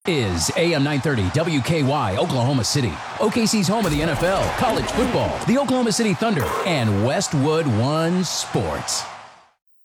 is AM 930 WKY, Oklahoma City. OKC's home of the NFL, college football, the Oklahoma City Thunder, and Westwood One Sports.